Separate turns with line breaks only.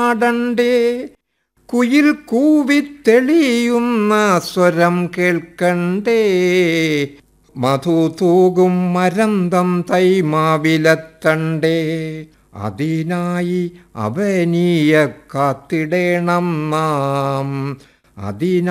പാടണ്ടേ, കുയിൽ കൂവിത്തെളിയുന്ന സ്വരം കേൾക്കണ്ടേ, മധു തൂകും മരന്തം തൈമാവിലെത്തണ്ടേ, അതിനായി അവനീയെ കാത്തിടേണം നാം, അതിനായി